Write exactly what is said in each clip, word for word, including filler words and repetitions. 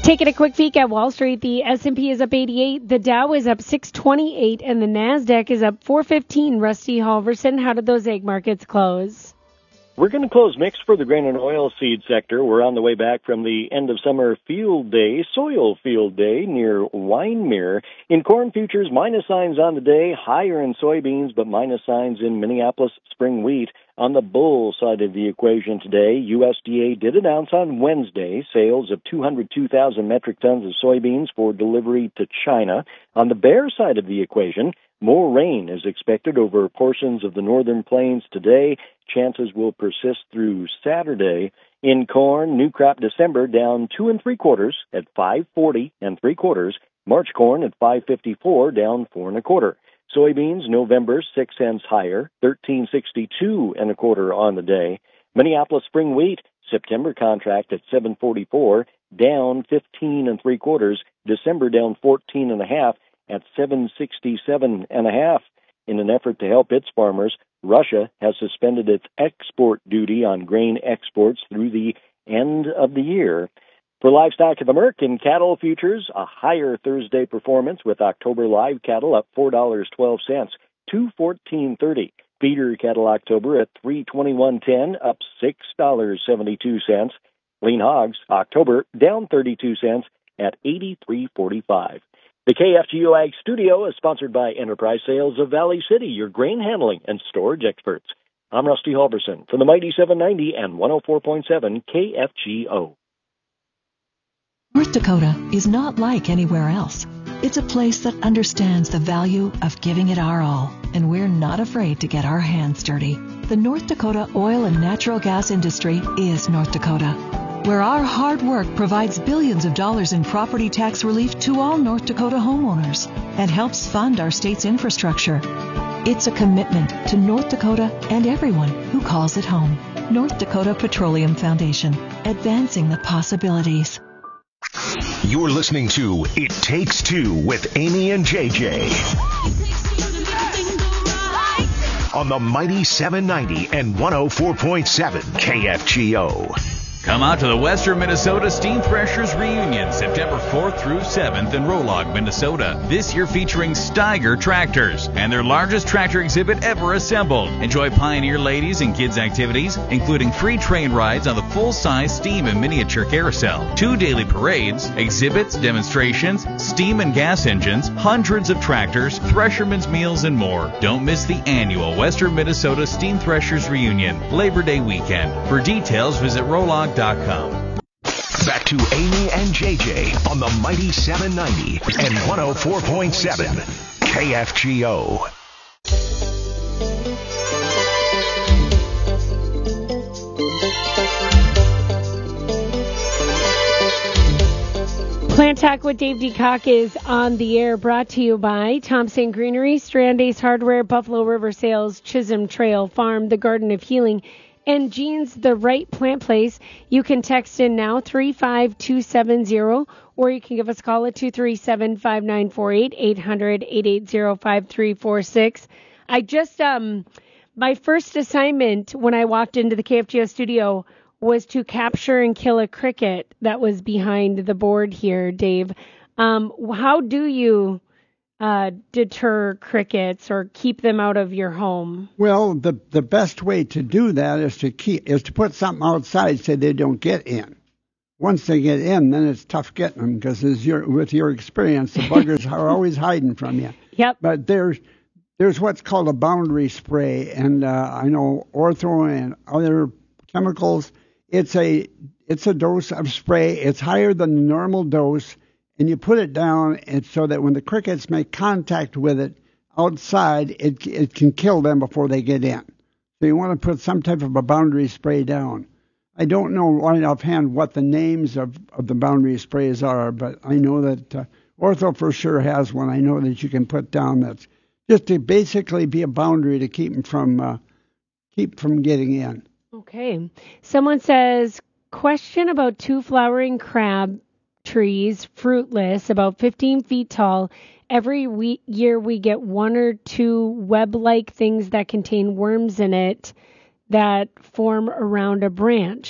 Taking a quick peek at Wall Street, the S and P is up eighty-eight, the Dow is up six twenty-eight, and the NASDAQ is up four fifteen. Rusty Halverson, how did those egg markets close? We're going to close mixed for the grain and oilseed sector. We're on the way back from the end of summer field day, soil field day near Wyndmere. In corn futures, minus signs on the day, higher in soybeans, but minus signs in Minneapolis spring wheat. On the bull side of the equation today, U S D A did announce on Wednesday sales of two hundred two thousand metric tons of soybeans for delivery to China. On the bear side of the equation, more rain is expected over portions of the northern plains today. Chances will persist through Saturday. In corn, new crop December down two and three quarters at five forty and three quarters. March corn at five fifty-four, down four and a quarter. Soybeans, November, six cents higher, thirteen sixty-two and a quarter on the day. Minneapolis spring wheat, September contract at seven forty-four, down fifteen and three quarters. December down fourteen and a half at seven sixty-seven and a half. In an effort to help its farmers, Russia has suspended its export duty on grain exports through the end of the year. For livestock at the Merck cattle futures, a higher Thursday performance with October live cattle up four dollars and twelve cents, two fourteen thirty. Feeder cattle October at three twenty-one ten, up six dollars and seventy-two cents. Lean hogs October down thirty-two cents at eighty-three forty-five. The K F G O Ag Studio is sponsored by Enterprise Sales of Valley City, your grain handling and storage experts. I'm Rusty Halverson for the Mighty seven ninety and one oh four point seven K F G O. North Dakota is not like anywhere else. It's a place that understands the value of giving it our all, and we're not afraid to get our hands dirty. The North Dakota oil and natural gas industry is North Dakota, where our hard work provides billions of dollars in property tax relief to all North Dakota homeowners and helps fund our state's infrastructure. It's a commitment to North Dakota and everyone who calls it home. North Dakota Petroleum Foundation, advancing the possibilities. You're listening to It Takes Two with Amy and J J on the Mighty seven ninety and one oh four point seven K F G O. Come out to the Western Minnesota Steam Threshers Reunion, September fourth through seventh in Rolog, Minnesota. This year featuring Steiger tractors and their largest tractor exhibit ever assembled. Enjoy Pioneer ladies and kids activities, including free train rides on the full-size steam and miniature carousel, two daily parades, exhibits, demonstrations, steam and gas engines, hundreds of tractors, threshermen's meals, and more. Don't miss the annual Western Minnesota Steam Threshers Reunion, Labor Day weekend. For details, visit Rolog dot com. Back to Amy and J J on the Mighty seven ninety and one oh four point seven K F G O. Plant Talk with Dave DeCock is on the air, brought to you by Thompson Greenery, Strand Ace Hardware, Buffalo River Sales, Chisholm Trail Farm, The Garden of Healing, and Jean's The Right Plant Place. You can text in now, three five two seven zero, or you can give us a call at two three seven, five nine four eight, eight hundred, eight eight zero, five three four six. I just, um, my first assignment when I walked into the K F G O studio was to capture and kill a cricket that was behind the board here, Dave. Um, how do you Uh, deter crickets or keep them out of your home? Well, the the best way to do that is to keep is to put something outside so they don't get in. Once they get in, then it's tough getting them because as your with your experience, the buggers are always hiding from you. Yep. But there's there's what's called a boundary spray, and uh, I know Ortho and other chemicals. It's a it's a dose of spray. It's higher than the normal dose. And you put it down and so that when the crickets make contact with it outside, it it can kill them before they get in. So you want to put some type of a boundary spray down. I don't know right offhand what the names of, of the boundary sprays are, but I know that uh, Ortho for sure has one. I know that you can put down that's just to basically be a boundary to keep them from uh, keep from getting in. Okay. Someone says, question about two flowering crab trees, fruitless, about fifteen feet tall. Every we- year we get one or two web-like things that contain worms in it that form around a branch.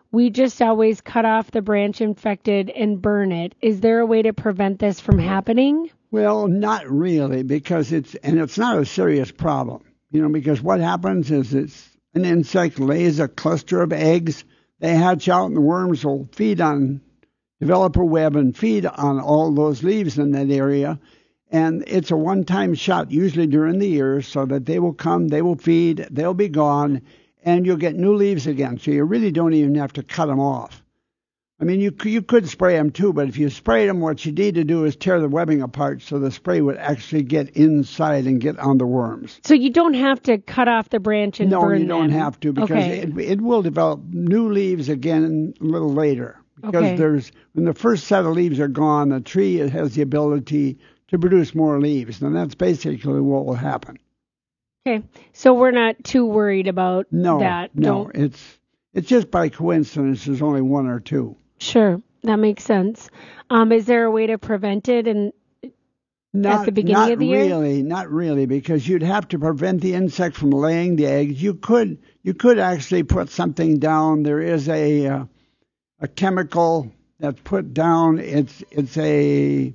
we just always cut off the branch infected and burn it. Is there a way to prevent this from happening? Well, not really, because it's, and it's not a serious problem, you know, because what happens is it's an insect lays a cluster of eggs, they hatch out, and the worms will feed on, develop a web and feed on all those leaves in that area. And it's a one-time shot, usually during the year, so that they will come, they will feed, they'll be gone, and you'll get new leaves again. So you really don't even have to cut them off. I mean, you you could spray them too, but if you sprayed them, what you need to do is tear the webbing apart so the spray would actually get inside and get on the worms. So you don't have to cut off the branch and no, burn them? No, you don't have to, because okay. it, it will develop new leaves again a little later. Because okay. there's when the first set of leaves are gone, the tree has the ability to produce more leaves, and that's basically what will happen. Okay, so we're not too worried about no, that. No, Don't... it's it's just by coincidence there's only one or two. Sure, that makes sense. Um, is there a way to prevent it and not, at the beginning not of the really, year? Not really, not really, because you'd have to prevent the insect from laying the eggs. You could you could actually put something down. There is a uh, a chemical that's put down. It's it's a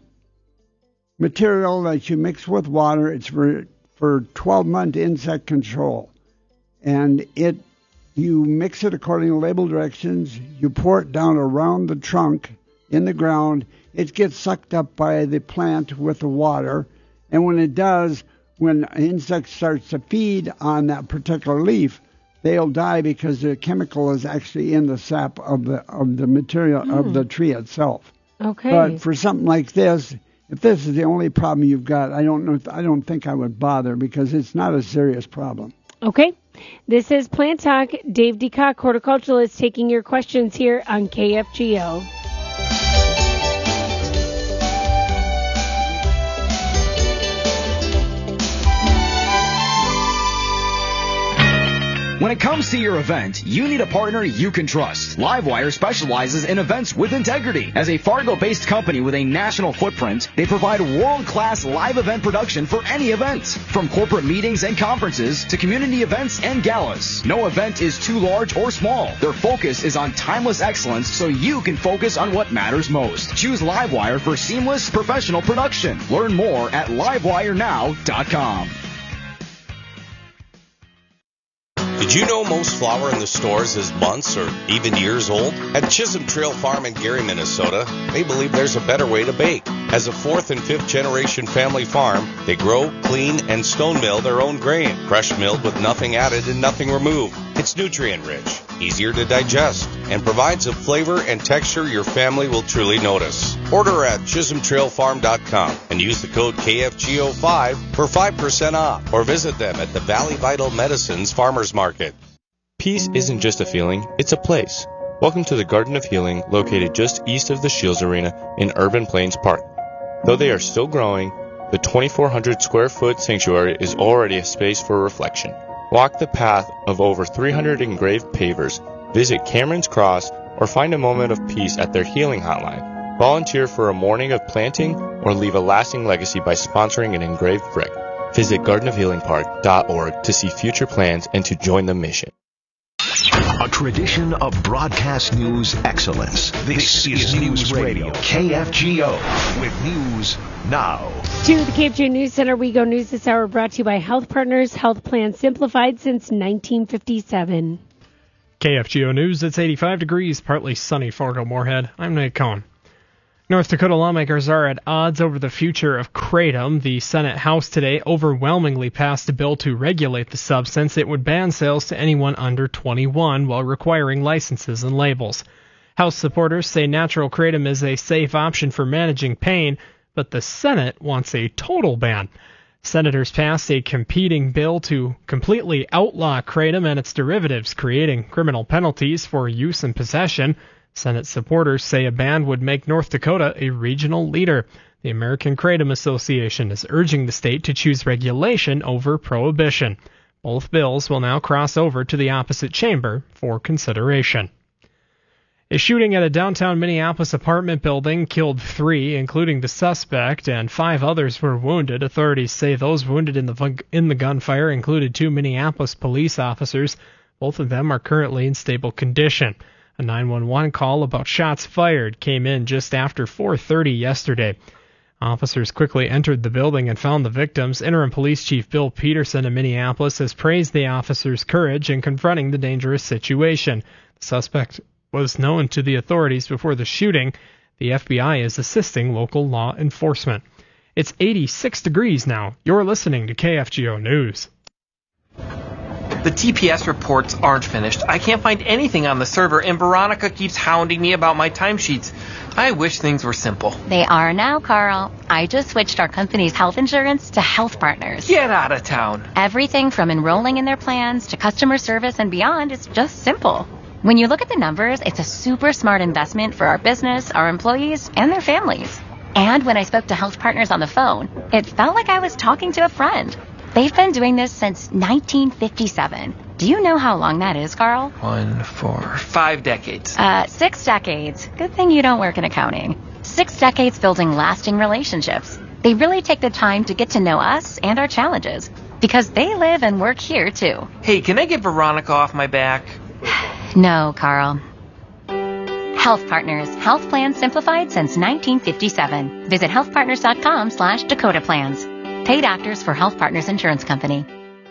material that you mix with water. It's for for twelve-month insect control, and it you mix it according to label directions. You pour it down around the trunk in the ground. It gets sucked up by the plant with the water, and when it does, when an insect starts to feed on that particular leaf, they'll die because the chemical is actually in the sap of the of the material mm. of the tree itself. Okay. But for something like this, if this is the only problem you've got, I don't know. I don't think I would bother because it's not a serious problem. Okay. This is Plant Talk. Dave DeCock, horticulturalist, taking your questions here on K F G O. When it comes to your event, you need a partner you can trust. Livewire specializes in events with integrity. As a Fargo-based company with a national footprint, they provide world-class live event production for any event. From corporate meetings and conferences to community events and galas. No event is too large or small. Their focus is on timeless excellence so you can focus on what matters most. Choose Livewire for seamless professional production. Learn more at livewire now dot com. Did you know most flour in the stores is months or even years old? At Chisholm Trail Farm in Gary, Minnesota, they believe there's a better way to bake. As a fourth and fifth generation family farm, they grow, clean, and stone mill their own grain, fresh milled with nothing added and nothing removed. It's nutrient rich, easier to digest, and provides a flavor and texture your family will truly notice. Order at chisholm trail farm dot com and use the code K F G O five for five percent off, or visit them at the Valley Vital Medicines Farmers Market. Peace isn't just a feeling, it's a place. Welcome to the Garden of Healing, located just east of the Shields Arena in Urban Plains Park. Though they are still growing, the twenty-four hundred square foot sanctuary is already a space for reflection. Walk the path of over three hundred engraved pavers, visit Cameron's Cross, or find a moment of peace at their healing hotline. Volunteer for a morning of planting or leave a lasting legacy by sponsoring an engraved brick. Visit garden of healing park dot org to see future plans and to join the mission. A tradition of broadcast news excellence. This, this is News Radio, K F G O, with News Now. To the K F G O News Center, we go. News this hour brought to you by Health Partners, Health Plan Simplified since nineteen fifty-seven. K F G O News, it's eighty-five degrees, partly sunny Fargo-Moorhead. I'm Nate Cohn. North Dakota lawmakers are at odds over the future of kratom. The Senate House today overwhelmingly passed a bill to regulate the substance. It would ban sales to anyone under twenty-one while requiring licenses and labels. House supporters say natural kratom is a safe option for managing pain, but the Senate wants a total ban. Senators passed a competing bill to completely outlaw kratom and its derivatives, creating criminal penalties for use and possession. Senate supporters say a ban would make North Dakota a regional leader. The American Kratom Association is urging the state to choose regulation over prohibition. Both bills will now cross over to the opposite chamber for consideration. A shooting at a downtown Minneapolis apartment building killed three, including the suspect, and five others were wounded. Authorities say those wounded in the in the gunfire included two Minneapolis police officers. Both of them are currently in stable condition. A nine one one call about shots fired came in just after four thirty yesterday. Officers quickly entered the building and found the victims. Interim Police Chief Bill Peterson of Minneapolis has praised the officers' courage in confronting the dangerous situation. The suspect was known to the authorities before the shooting. The F B I is assisting local law enforcement. It's eighty-six degrees now. You're listening to K F G O News. The T P S reports aren't finished. I can't find anything on the server, and Veronica keeps hounding me about my timesheets. I wish things were simple. They are now, Carl. I just switched our company's health insurance to Health Partners. Get out of town. Everything from enrolling in their plans to customer service and beyond is just simple. When you look at the numbers, it's a super smart investment for our business, our employees, and their families. And when I spoke to Health Partners on the phone, it felt like I was talking to a friend. They've been doing this since nineteen fifty-seven. Do you know how long that is, Carl? One, four, five decades. Uh, six decades. Good thing you don't work in accounting. Six decades building lasting relationships. They really take the time to get to know us and our challenges, because they live and work here, too. Hey, can I get Veronica off my back? No, Carl. Health Partners. Health plans simplified since nineteen fifty-seven. Visit healthpartners.com slash Dakota Plans. Paid actors for Health Partners Insurance Company.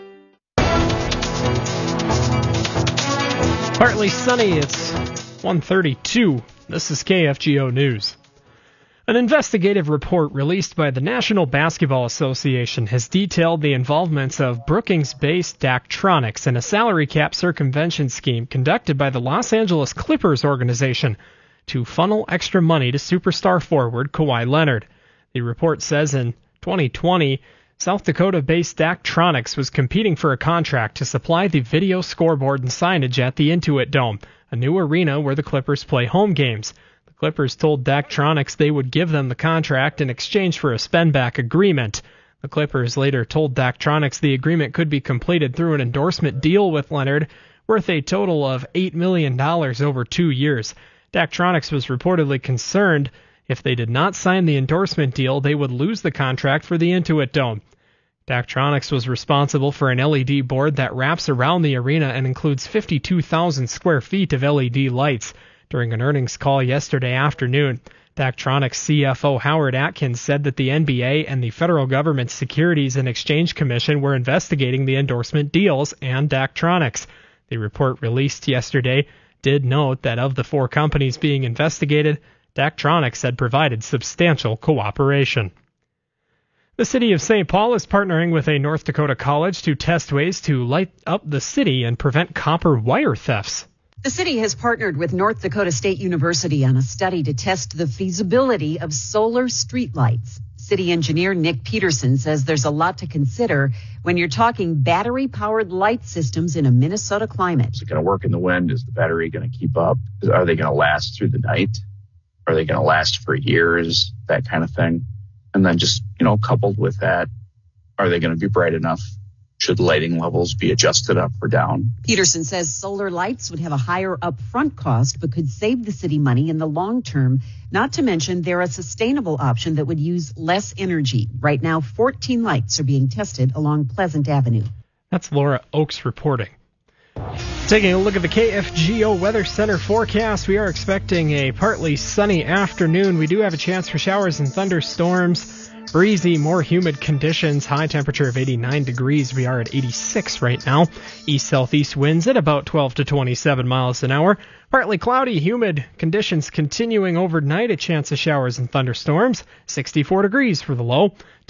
Partly sunny, it's one thirty-two. This is K F G O News. An investigative report released by the National Basketball Association has detailed the involvements of Brookings-based Daktronics in a salary cap circumvention scheme conducted by the Los Angeles Clippers organization to funnel extra money to superstar forward Kawhi Leonard. The report says in twenty twenty, South Dakota-based Daktronics was competing for a contract to supply the video scoreboard and signage at the Intuit Dome, a new arena where the Clippers play home games. The Clippers told Daktronics they would give them the contract in exchange for a spend-back agreement. The Clippers later told Daktronics the agreement could be completed through an endorsement deal with Leonard, worth a total of eight million dollars over two years. Daktronics was reportedly concerned if they did not sign the endorsement deal, they would lose the contract for the Intuit Dome. Daktronics was responsible for an L E D board that wraps around the arena and includes fifty-two thousand square feet of L E D lights. During an earnings call yesterday afternoon, Daktronics C F O Howard Atkins said that the N B A and the federal government's Securities and Exchange Commission were investigating the endorsement deals and Daktronics. The report released yesterday did note that of the four companies being investigated, Daktronics had provided substantial cooperation. The city of Saint Paul is partnering with a North Dakota college to test ways to light up the city and prevent copper wire thefts. The city has partnered with North Dakota State University on a study to test the feasibility of solar streetlights. City engineer Nick Peterson says there's a lot to consider when you're talking battery-powered light systems in a Minnesota climate. Is it going to work in the wind? Is the battery going to keep up? Are they going to last through the night? Are they going to last for years? That kind of thing. And then just, you know, coupled with that, are they going to be bright enough? Should lighting levels be adjusted up or down? Peterson says solar lights would have a higher upfront cost, but could save the city money in the long term. Not to mention they're a sustainable option that would use less energy. Right now, fourteen lights are being tested along Pleasant Avenue. That's Laura Oakes reporting. Taking a look at the K F G O Weather Center forecast, we are expecting a partly sunny afternoon. We do have a chance for showers and thunderstorms. Breezy, more humid conditions, high temperature of eighty-nine degrees. We are at eighty-six right now. East-southeast winds at about twelve to twenty-seven miles an hour. Partly cloudy, humid conditions continuing overnight. A chance of showers and thunderstorms. sixty-four degrees for the low.